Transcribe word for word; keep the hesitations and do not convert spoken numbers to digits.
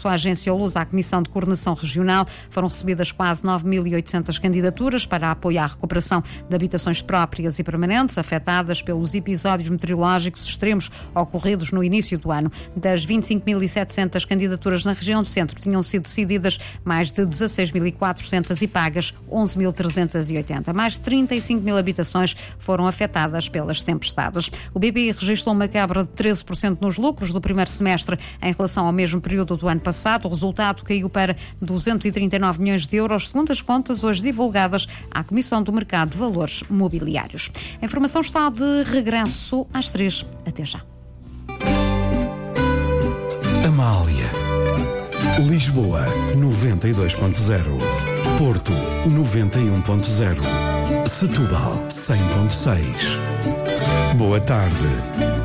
acesso à agência Luz à Comissão de Coordenação Regional. Foram recebidas quase nove mil e oitocentas candidaturas para apoiar a recuperação de habitações próprias e permanentes afetadas pelos episódios meteorológicos extremos ocorridos no início do ano. Das vinte e cinco mil e setecentas candidaturas na região do centro, tinham sido decididas mais de dezasseis mil e quatrocentas e pagas onze mil trezentas e oitenta. Mais de trinta e cinco mil habitações foram afetadas pelas tempestades. O B P I registrou uma quebra de treze por cento nos lucros do primeiro semestre em relação ao mesmo período do ano passado. O resultado caiu para duzentos e trinta e nove milhões de euros, segundo as contas hoje divulgadas à Comissão do Mercado de Valores Mobiliários. A informação está de regresso às três. Até já. Amália. Lisboa, noventa e dois ponto zero. Porto, noventa e um ponto zero. Setúbal, cem ponto seis. Boa tarde.